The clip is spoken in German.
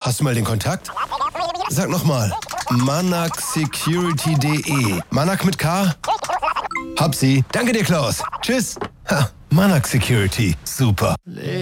Hast du mal den Kontakt? Sag nochmal. manacsecurity.de. Manak mit K? Hab sie. Danke dir, Klaus. Tschüss. Ha, Manac Security. Super.